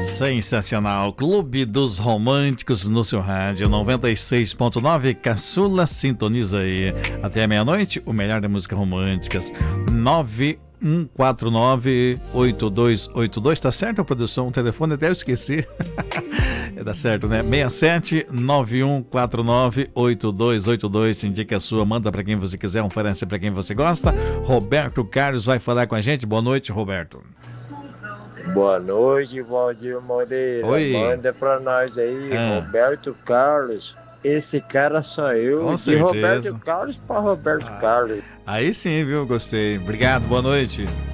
Sensacional. Clube dos Românticos no seu rádio 96.9. Caçula, sintoniza aí. Até meia-noite, o melhor da música românticas. 9149-8282. Tá certo a produção? O telefone até eu esqueci. Tá certo, né? 67-9149-8282. Indique a sua, manda pra quem você quiser, oferece pra quem você gosta. Roberto Carlos vai falar com a gente. Boa noite, Roberto. Boa noite, Valdir Moreira. Oi. Manda pra nós aí, Roberto Carlos. Esse cara sou eu. Com de certeza. Roberto Carlos para Roberto Carlos. Aí sim, viu? Gostei. Obrigado, boa noite.